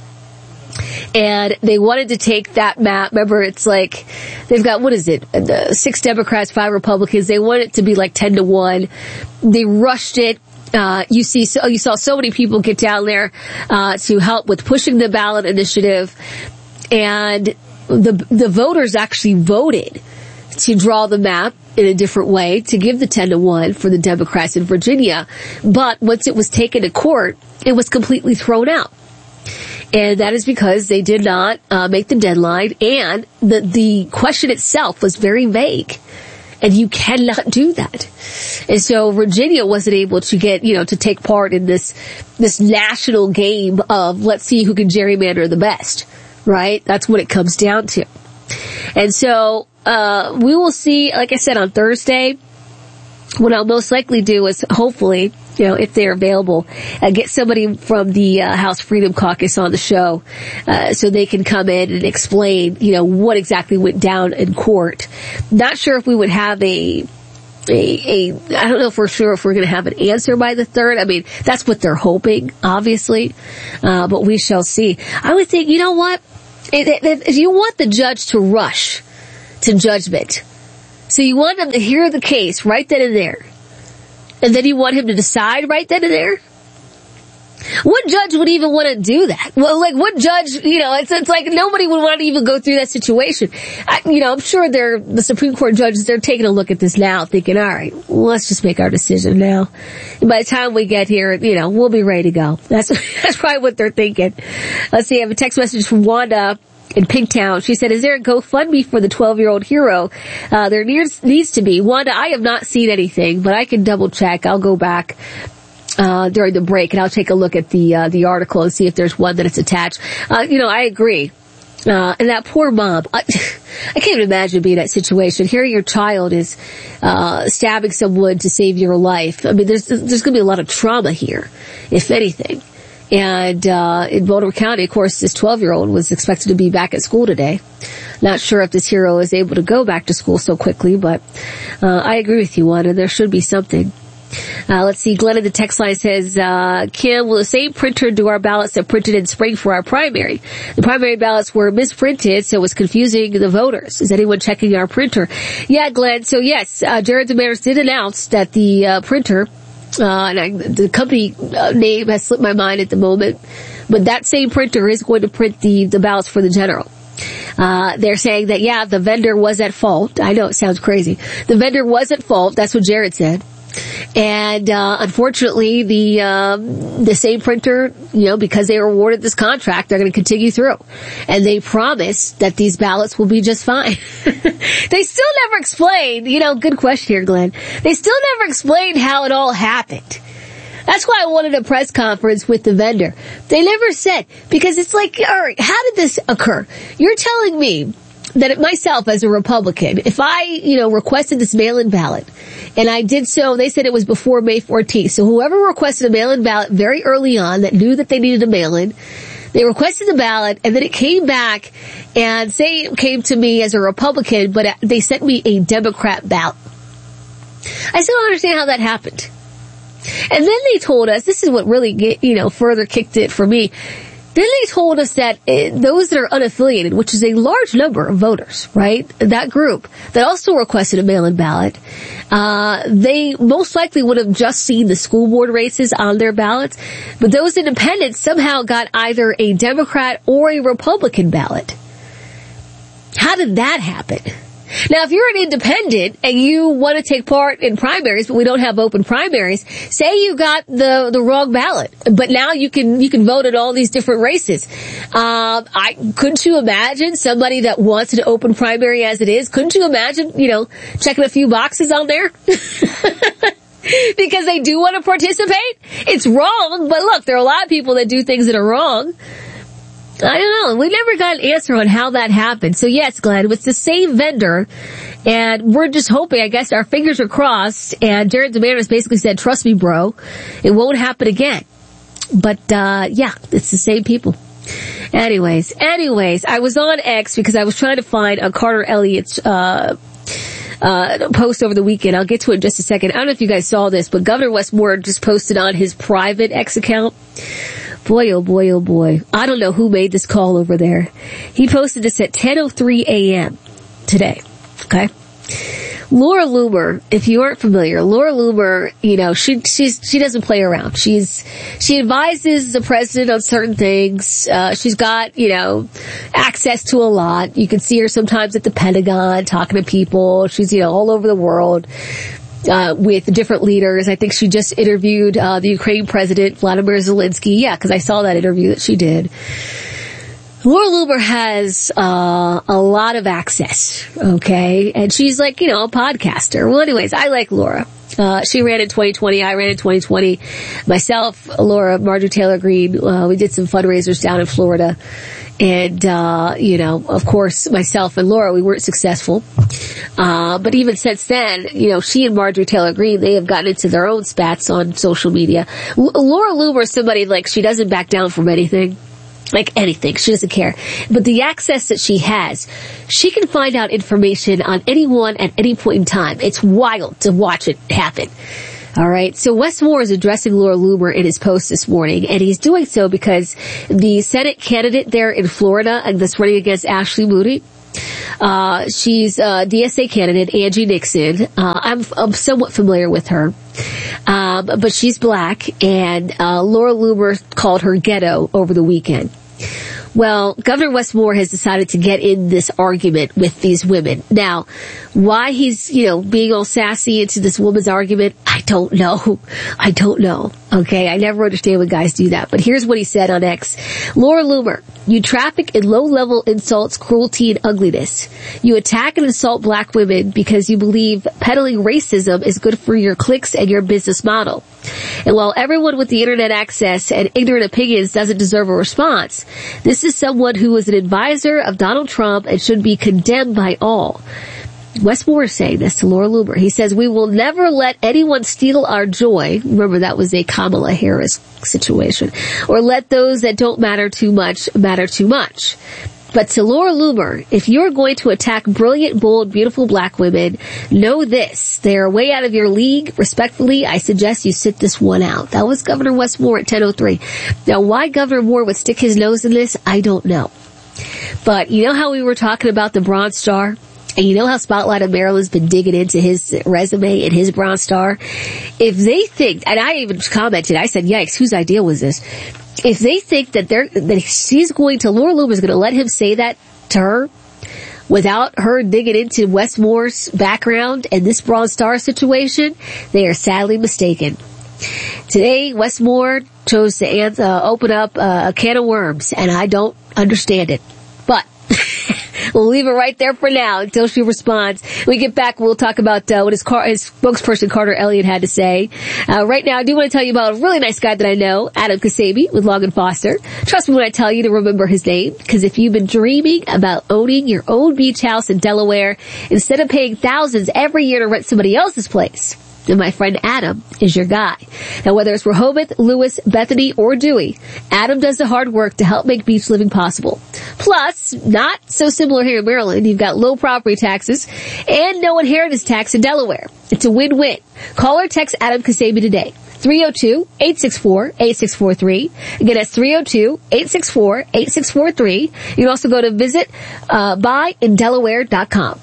A: And they wanted to take that map. Remember, it's like, they've got, what is it? Uh, six Democrats, five Republicans. They want it to be like ten to one. They rushed it. Uh, you see, so you saw so many people get down there, uh, to help with pushing the ballot initiative. And the, the voters actually voted to draw the map in a different way, to give the ten to one for the Democrats in Virginia. But once it was taken to court, it was completely thrown out. And that is because they did not, uh, make the deadline, and the, the question itself was very vague. And you cannot do that. And so Virginia wasn't able to get, you know, to take part in this, this national game of let's see who can gerrymander the best, right? That's what it comes down to. And so, uh, we will see, like I said, on Thursday, what I'll most likely do is hopefully you know, if they're available, uh, get somebody from the uh, House Freedom Caucus on the show uh, so they can come in and explain, you know, what exactly went down in court. Not sure if we would have a A, a, I don't know if we're sure if we're going to have an answer by the third. I mean, that's what they're hoping, obviously, uh, but we shall see. I would think, you know what? If, if, if you want the judge to rush to judgment, so you want him to hear the case right then and there, and then you want him to decide right then and there? What judge would even want to do that? Well, like, what judge, you know, it's, it's like nobody would want to even go through that situation. I, you know, I'm sure they're, the Supreme Court judges, they're taking a look at this now thinking, all right, let's just make our decision now. And by the time we get here, you know, we'll be ready to go. That's, that's probably what they're thinking. Let's see, I have a text message from Wanda in Pinktown. She said, is there a GoFundMe for the twelve-year-old hero? Uh, there needs, needs to be. Wanda, I have not seen anything, but I can double check. I'll go back Uh, during the break, and I'll take a look at the, uh, the article and see if there's one that it's attached. Uh, you know, I agree. Uh, and that poor mom, I, I can't even imagine being in that situation. Hearing your child is, uh, stabbing someone to save your life. I mean, there's, there's gonna be a lot of trauma here, if anything. And, uh, in Boulder County, of course, this twelve-year-old was expected to be back at school today. Not sure if this hero is able to go back to school so quickly, but, uh, I agree with you, Wanda. There should be something. Uh, let's see, Glenn in the text line says, uh, Kim, will the same printer do our ballots that printed in spring for our primary? The primary ballots were misprinted, so it was confusing the voters. Is anyone checking our printer? Yeah, Glenn, so yes, uh, Jared Damaris did announce that the, uh, printer, uh, and I, the company uh, name has slipped my mind at the moment, but that same printer is going to print the, the ballots for the general. Uh, they're saying that, yeah, the vendor was at fault. I know it sounds crazy. The vendor was at fault. That's what Jared said. And, uh, unfortunately, the, um, the same printer, you know, because they were awarded this contract, they're going to continue through. And they promise that these ballots will be just fine. They still never explained, you know, good question here, Glenn. They still never explained how it all happened. That's why I wanted a press conference with the vendor. They never said, because it's like, all right, how did this occur? You're telling me that it, myself as a Republican, if I, you know, requested this mail-in ballot, and I did so, they said it was before May fourteenth, so whoever requested a mail-in ballot very early on that knew that they needed a mail-in, they requested the ballot, and then it came back, and say it came to me as a Republican, but they sent me a Democrat ballot. I still don't understand how that happened. And then they told us, this is what really, get, you know, further kicked it for me. Then they told us that uh, those that are unaffiliated, which is a large number of voters, right, that group, that also requested a mail-in ballot, uh, they most likely would have just seen the school board races on their ballots, but those independents somehow got either a Democrat or a Republican ballot. How did that happen? Now, if you're an independent and you want to take part in primaries, but we don't have open primaries, say you got the the wrong ballot, but now you can you can vote in all these different races. Um, I couldn't you imagine somebody that wants an open primary as it is? Couldn't you imagine, you know, checking a few boxes on there? Because they do want to participate? It's wrong, but look, there are a lot of people that do things that are wrong. I don't know. We never got an answer on how that happened. So yes, Glenn, it's the same vendor, and we're just hoping, I guess our fingers are crossed, and Jared Damaris basically said, trust me, bro, it won't happen again. But, uh, yeah, it's the same people. Anyways, anyways, I was on X because I was trying to find a Carter Elliott's, uh, uh, post over the weekend. I'll get to it in just a second. I don't know if you guys saw this, but Governor Wes Moore just posted on his private X account. Boy, oh boy, oh boy. I don't know who made this call over there. He posted this at ten oh three a.m. today. Okay? Laura Loomer, if you aren't familiar, Laura Loomer, you know, she, she's, she doesn't play around. She's, she advises the president on certain things. Uh, she's got, you know, access to a lot. You can see her sometimes at the Pentagon talking to people. She's, you know, all over the world. Uh, with different leaders. I think she just interviewed, uh, the Ukraine president, Vladimir Zelensky. Yeah, cause I saw that interview that she did. Laura Loomer has, uh, a lot of access. Okay. And she's like, you know, a podcaster. Well, anyways, I like Laura. Uh, she ran in twenty twenty. I ran in twenty twenty. Myself, Laura, Marjorie Taylor Greene, uh, we did some fundraisers down in Florida. And, uh, you know, of course, myself and Laura, we weren't successful. Uh, but even since then, you know, she and Marjorie Taylor Greene, they have gotten into their own spats on social media. L- Laura Loomer is somebody, like, she doesn't back down from anything. Like anything. She doesn't care. But the access that she has, she can find out information on anyone at any point in time. It's wild to watch it happen. All right. So Wes Moore is addressing Laura Loomer in his post this morning, and he's doing so because the Senate candidate there in Florida that's running against Ashley Moody, uh, she's a D S A candidate, Angie Nixon. Uh, I'm, I'm somewhat familiar with her. Um, but she's black, and uh, Laura Loomer called her ghetto over the weekend. Well, Governor Wes Moore has decided to get in this argument with these women. Now, why he's, you know, being all sassy into this woman's argument, I don't know. I don't know. Okay, I never understand when guys do that. But here's what he said on X. Laura Loomer, you traffic in low-level insults, cruelty, and ugliness. You attack and insult black women because you believe peddling racism is good for your clicks and your business model. And while everyone with the internet access and ignorant opinions doesn't deserve a response, this is someone who was an advisor of Donald Trump and should be condemned by all. Wes Moore is saying this to Laura Loomer. He says, we will never let anyone steal our joy. Remember, that was a Kamala Harris situation. Or let those that don't matter too much matter too much. But to Laura Loomer, if you're going to attack brilliant, bold, beautiful black women, know this. They are way out of your league. Respectfully, I suggest you sit this one out. That was Governor Wes Moore at ten oh three. Now, why Governor Moore would stick his nose in this, I don't know. But you know how we were talking about the Bronze Star? And you know how Spotlight of Maryland's been digging into his resume and his Bronze Star? If they think, and I even commented, I said, yikes, whose idea was this? If they think that they're, that she's going to, Laura Loomer's going to let him say that to her without her digging into Wes Moore's background and this Bronze Star situation, they are sadly mistaken. Today, Wes Moore chose to answer, uh, open up uh, a can of worms, and I don't understand it. But we'll leave it right there for now until she responds. When we get back, we'll talk about uh, what his, car- his spokesperson, Carter Elliott, had to say. Uh, right now, I do want to tell you about a really nice guy that I know, Adam Kasabi with Long and Foster. Trust me when I tell you to remember his name, because if you've been dreaming about owning your own beach house in Delaware, instead of paying thousands every year to rent somebody else's place, then my friend Adam is your guy. Now, whether it's Rehoboth, Lewis, Bethany, or Dewey, Adam does the hard work to help make beach living possible. Plus, not so similar here in Maryland, you've got low property taxes and no inheritance tax in Delaware. It's a win-win. Call or text Adam Kasabi today. three oh two, eight six four, eight six four three. Again, that's three oh two, eight six four, eight six four three. You can also go to visit uh, buy in delaware dot com.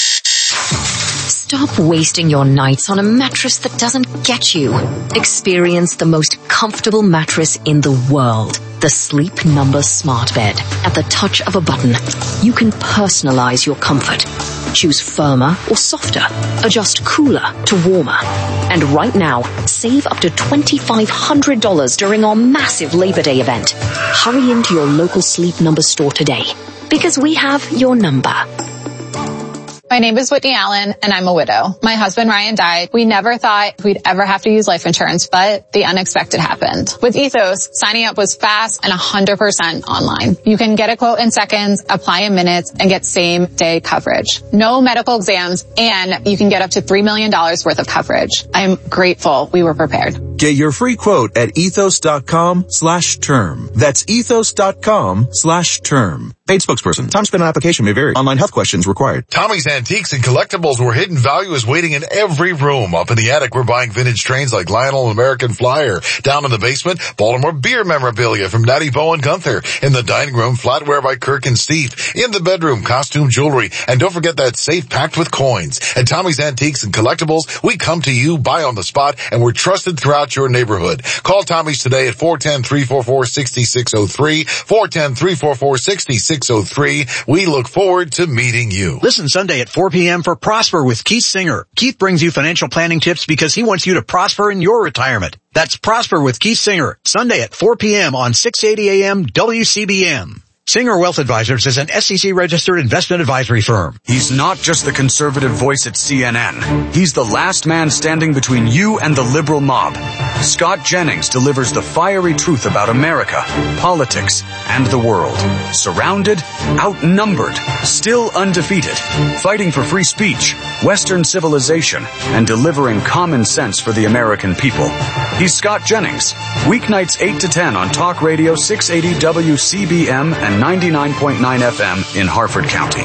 D: Stop wasting your nights on a mattress that doesn't get you. Experience the most comfortable mattress in the world. The Sleep Number Smart Bed. At the touch of a button, you can personalize your comfort. Choose firmer or softer. Adjust cooler to warmer. And right now, save up to twenty-five hundred dollars during our massive Labor Day event. Hurry into your local Sleep Number store today, because we have your number.
G: My name is Whitney Allen, and I'm a widow. My husband, Ryan, died. We never thought we'd ever have to use life insurance, but the unexpected happened. With Ethos, signing up was fast and one hundred percent online. You can get a quote in seconds, apply in minutes, and get same-day coverage. No medical exams, and you can get up to three million dollars worth of coverage. I'm grateful we were prepared.
M: Get your free quote at ethos.com slash term. That's ethos.com slash term. Paid spokesperson. Time spent on application may vary. Online health questions required.
F: Tommy's Antiques and Collectibles, where hidden value is waiting in every room. Up in the attic, we're buying vintage trains like Lionel and American Flyer. Down in the basement, Baltimore beer memorabilia from Natty Bo and Gunther. In the dining room, flatware by Kirk and Steve. In the bedroom, costume jewelry. And don't forget that safe packed with coins. At Tommy's Antiques and Collectibles, we come to you, buy on the spot, and we're trusted throughout your neighborhood. Call Tommy's today at four one zero, three four four, six six zero three, four one zero, three four four, six six zero three. We look forward to meeting you.
H: Listen Sunday at four p.m. for Prosper with Keith Singer. Keith brings you financial planning tips because he wants you to prosper in your retirement. That's Prosper with Keith Singer, Sunday at four p.m. on six eighty A M W C B M. Singer Wealth Advisors is an S E C-registered investment advisory firm.
X: He's not just the conservative voice at C N N. He's the last man standing between you and the liberal mob.
I: Scott Jennings delivers the fiery truth about America, politics, and the world. Surrounded, outnumbered, still undefeated, fighting for free speech, Western civilization, and delivering common sense for the American people. He's Scott Jennings. Weeknights eight to ten on Talk Radio six eighty W C B M and ninety-nine point nine F M in Harford County.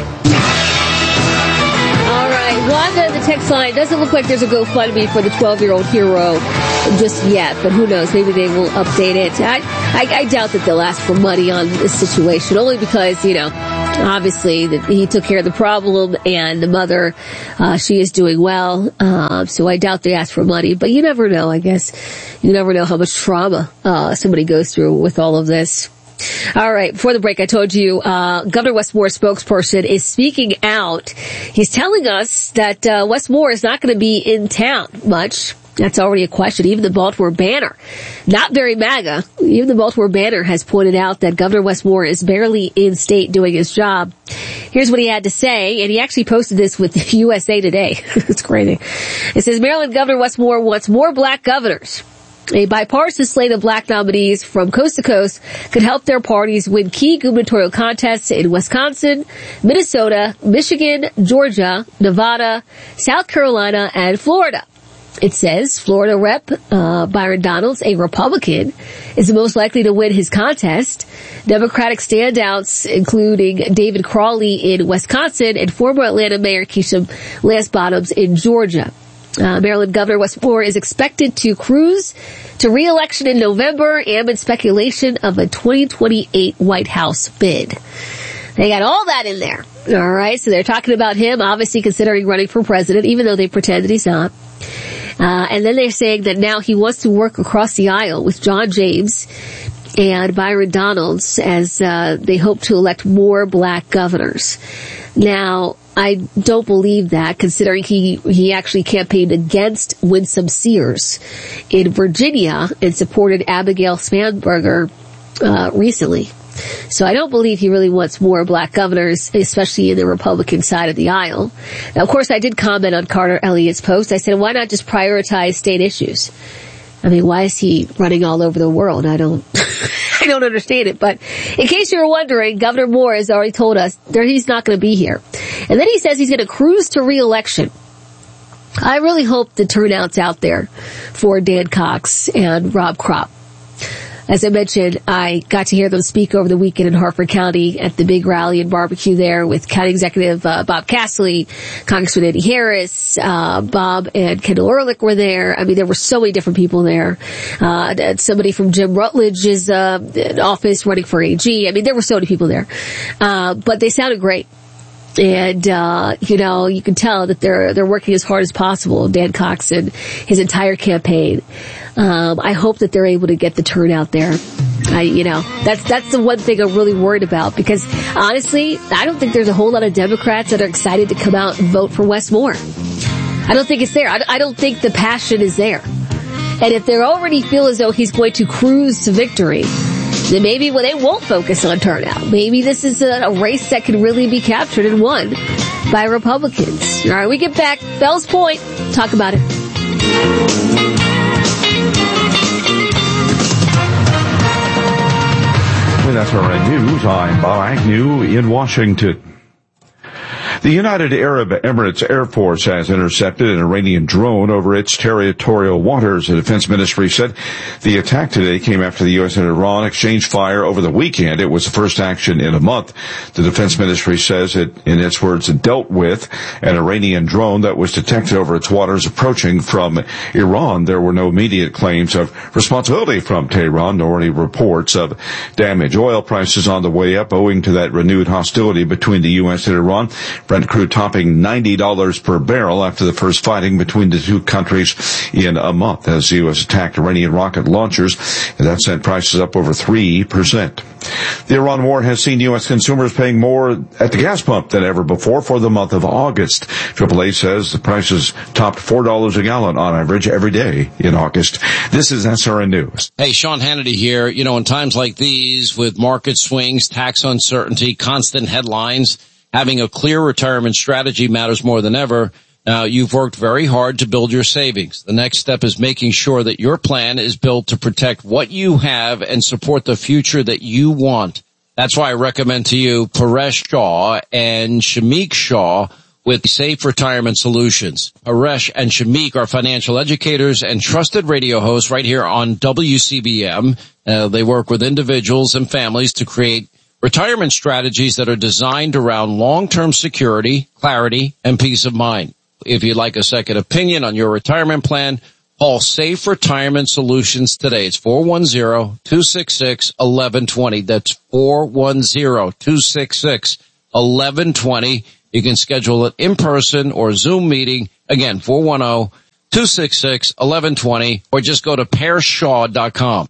A: All right, Wanda, the text line, doesn't look like there's a GoFundMe for the twelve-year-old hero just yet, but who knows? Maybe they will update it. I, I, I doubt that they'll ask for money on this situation, only because, you know, obviously that he took care of the problem, and the mother, uh, she is doing well. Uh, so I doubt they ask for money, but you never know, I guess. You never know how much trauma, uh, somebody goes through with all of this. All right. Before the break, I told you, uh, Governor Wes Moore's spokesperson is speaking out. He's telling us that, uh, Wes Moore is not going to be in town much. That's already a question. Even the Baltimore Banner, not very MAGA, even the Baltimore Banner has pointed out that Governor Wes Moore is barely in state doing his job. Here's what he had to say, and he actually posted this with U S A Today. It's crazy. It says, Maryland Governor Wes Moore wants more black governors. A bipartisan slate of black nominees from coast to coast could help their parties win key gubernatorial contests in Wisconsin, Minnesota, Michigan, Georgia, Nevada, South Carolina, and Florida. It says Florida Rep uh, Byron Donalds, a Republican, is the most likely to win his contest. Democratic standouts, including David Crawley in Wisconsin and former Atlanta Mayor Keisha Lance Bottoms in Georgia. Uh, Maryland Governor Wes Moore is expected to cruise to re-election in November amid speculation of a twenty twenty-eight White House bid. They got all that in there. All right, so they're talking about him, obviously considering running for president, even though they pretend that he's not. Uh, and then they're saying that now he wants to work across the aisle with John James and Byron Donalds as uh, they hope to elect more black governors. Now, I don't believe that, considering he, he actually campaigned against Winsome Sears in Virginia and supported Abigail Spanberger uh, recently. So I don't believe he really wants more black governors, especially in the Republican side of the aisle. Now, of course, I did comment on Carter Elliott's post. I said, why not just prioritize state issues? I mean, why is he running all over the world? I don't, I don't understand it. But in case you were wondering, Governor Moore has already told us that he's not going to be here. And then he says he's going to cruise to re-election. I really hope the turnout's out there for Dan Cox and Rob Kropp. As I mentioned, I got to hear them speak over the weekend in Harford County at the big rally and barbecue there with County Executive uh, Bob Castle, Congressman Eddie Harris, uh, Bob and Kendall Ehrlich were there. I mean, there were so many different people there. Uh, somebody from Jim Rutledge's uh, office running for A G. I mean, there were so many people there. Uh, but they sounded great. And, uh, you know, you can tell that they're, they're working as hard as possible, Dan Cox and his entire campaign. Um, I hope that they're able to get the turnout there. I, you know, that's, that's the one thing I'm really worried about, because honestly, I don't think there's a whole lot of Democrats that are excited to come out and vote for Wes Moore. I don't think it's there. I, I don't think the passion is there. And if they already feel as though he's going to cruise to victory, then maybe well, they won't focus on turnout. Maybe this is a, a race that can really be captured and won by Republicans. All right, we get back. Bell's Point. Talk about it.
J: With S R N News, I'm Bob Agnew in Washington. The United Arab Emirates Air Force has intercepted an Iranian drone over its territorial waters. The Defense Ministry said the attack today came after the U S and Iran exchanged fire over the weekend. It was the first action in a month. The Defense Ministry says it, in its words, it dealt with an Iranian drone that was detected over its waters approaching from Iran. There were no immediate claims of responsibility from Tehran, nor any reports of damage. Oil prices on the way up owing to that renewed hostility between the U S and Iran. Brent crude topping ninety dollars per barrel after the first fighting between the two countries in a month as the U S attacked Iranian rocket launchers, and that sent prices up over three percent. The Iran war has seen U S consumers paying more at the gas pump than ever before for the month of August. triple A says the prices topped four dollars a gallon on average every day in August. This is S R N News.
K: Hey, Sean Hannity here. You know, in times like these, with market swings, tax uncertainty, constant headlines, having a clear retirement strategy matters more than ever. Now, you've worked very hard to build your savings. The next step is making sure that your plan is built to protect what you have and support the future that you want. That's why I recommend to you Paresh Shaw and Shamik Shaw with Safe Retirement Solutions. Paresh and Shamik are financial educators and trusted radio hosts right here on W C B M. Uh, they work with individuals and families to create retirement strategies that are designed around long-term security, clarity, and peace of mind. If you'd like a second opinion on your retirement plan, call Safe Retirement Solutions today. It's four one zero, two six six, one one two zero. That's four one zero, two six six, one one two zero. You can schedule it in person or Zoom meeting. Again, four one zero, two six six, one one two zero, or just go to pear shaw dot com.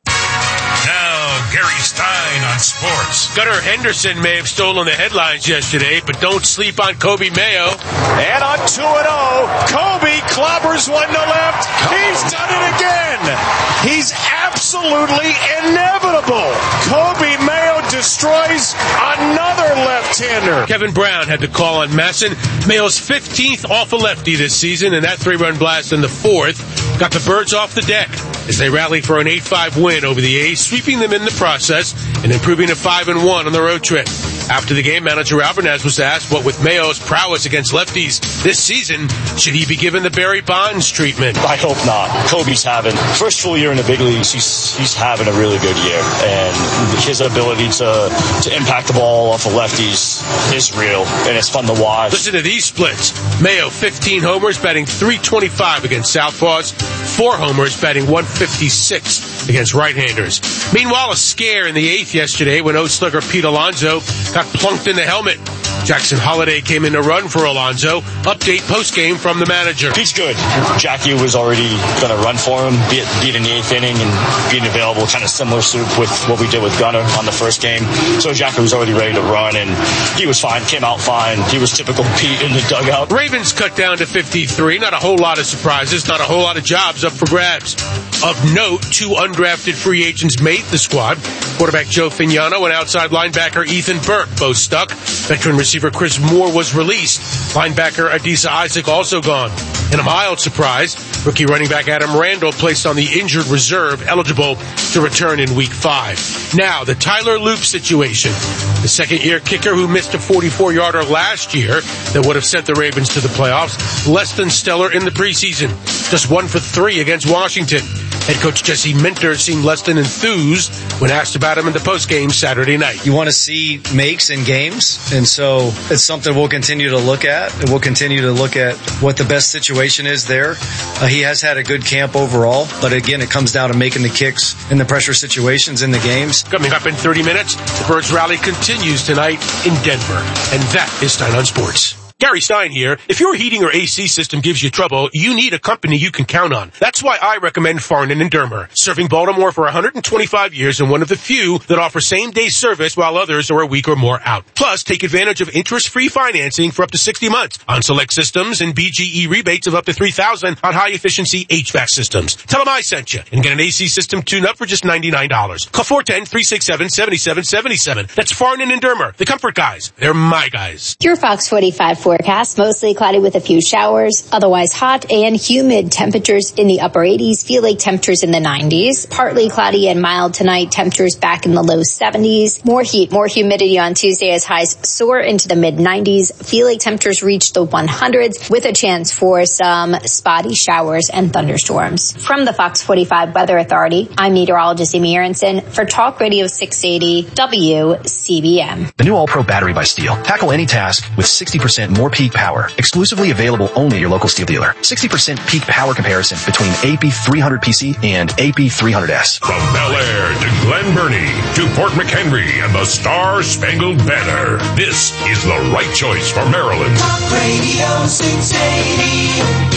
E: Gary Stein on sports.
Q: Gunnar Henderson may have stolen the headlines yesterday, but don't sleep on Kobe Mayo.
L: And on two and oh, Kobe clobbers one to left. He's done it again. He's absolutely inevitable. Kobe Mayo destroys another left-hander.
Q: Kevin Brown had to call on Masson. Mayo's fifteenth off a lefty this season, and that three-run blast in the fourth got the Birds off the deck as they rally for an eight five win over the A's, sweeping them in the process and improving to five and one on the road trip. After the game, manager Alvarez was asked what with Mayo's prowess against lefties this season, should he be given the Barry Bonds treatment?
S: I hope not. Kobe's having, first full year in the big leagues, he's he's having a really good year. And his ability to, to impact the ball off of lefties is real, and it's fun to watch.
Q: Listen to these splits. Mayo, fifteen homers, batting three twenty-five against southpaws, four homers, batting one fifty-six against right-handers. Meanwhile, a scare in the eighth yesterday when O-slugger Pete Alonso got plunked in the helmet. Jackson Holliday came in to run for Alonso. Update post-game from the manager.
S: Pete's good. Jackie was already going to run for him, be, beat in the eighth inning and being available, kind of similar soup with what we did with Gunnar on the first game. So Jackie was already ready to run, and he was fine, came out fine. He was typical Pete in the dugout.
Q: Ravens cut down to fifty-three. Not a whole lot of surprises, not a whole lot of jobs up for grabs. Of note, two undrafted free agents made the squad. Quarterback Joe Fignano and outside linebacker Ethan Burke both stuck. Veteran receiver Chris Moore was released. Linebacker Adisa Isaac also gone. In a mild surprise, rookie running back Adam Randall placed on the injured reserve, eligible to return in week five. Now, the Tyler Loop situation. The second-year kicker who missed a forty-four-yarder last year that would have sent the Ravens to the playoffs, less than stellar in the preseason. Just one for three against Washington. Head coach Jesse Minter seemed less than enthused when asked about him in the postgame Saturday night.
N: You want to see makes in games, and so it's something we'll continue to look at. And we'll continue to look at what the best situation is there. Uh, he has had a good camp overall, but again, it comes down to making the kicks in the pressure situations in the games.
Q: Coming up in thirty minutes, the Birds rally continues tonight in Denver. And that is Stein on Sports. Gary Stein here. If your heating or A C system gives you trouble, you need a company you can count on. That's why I recommend Farnan and Dermer. Serving Baltimore for one hundred twenty-five years and one of the few that offer same-day service while others are a week or more out. Plus, take advantage of interest-free financing for up to sixty months on select systems and B G E rebates of up to three thousand dollars on high-efficiency H V A C systems. Tell them I sent you and get an A C system tune-up for just ninety-nine dollars. Call four one zero, three six seven, seven seven seven seven. That's Farnan and Dermer, the comfort guys. They're my guys.
U: Your Fox forty-five forecast, mostly cloudy with a few showers, otherwise hot and humid. Temperatures in the upper eighties, feel like temperatures in the nineties. Partly cloudy and mild tonight, temperatures back in the low seventies. More heat, more humidity on Tuesday as highs soar into the mid nineties. Feel like temperatures reach the hundreds with a chance for some spotty showers and thunderstorms. From the Fox forty-five Weather Authority, I'm meteorologist Amy Aronson for Talk Radio six eighty W C B M.
P: The new All-Pro battery by Steel. Tackle any task with sixty percent more peak power. Exclusively available only at your local Steel dealer. sixty percent peak power comparison between A P three hundred P C and A P three hundred S.
E: From Bel Air to Glen Burnie to Port McHenry and the Star-Spangled Banner, this is the right choice for Maryland.
X: Talk Radio six eighty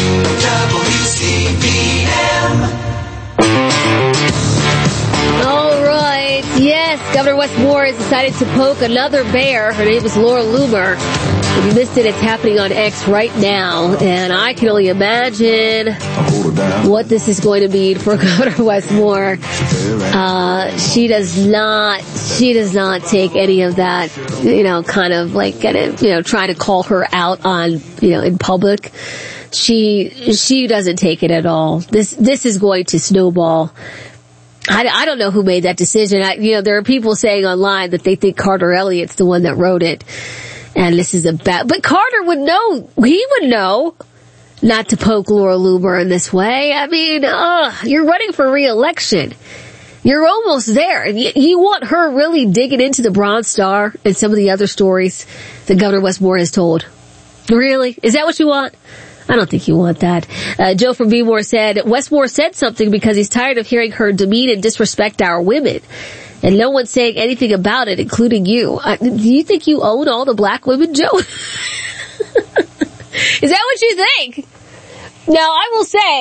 X: W C B M.
A: All right. Yes, Governor Wes Moore has decided to poke another bear. Her name is Laura Loomer. If you missed it, it's happening on X right now. And I can only imagine what this is going to mean for Governor Wes Moore. Uh, she does not, she does not take any of that, you know, kind of like, you know, trying to call her out on, you know, in public. She, she doesn't take it at all. This, this is going to snowball. I, I don't know who made that decision. I, you know, there are people saying online that they think Carter Elliott's the one that wrote it. And this is a bad, but Carter would know, he would know not to poke Laura Loomer in this way. I mean, ugh, you're running for re-election. You're almost there. And you, you want her really digging into the Bronze Star and some of the other stories that Governor Westmore has told. Really? Is that what you want? I don't think you want that. Uh, Joe from B-More said, Westmore said something because he's tired of hearing her demean and disrespect our women. And no one's saying anything about it, including you. Uh, do you think you own all the black women, Joe? Is that what you think? Now, I will say,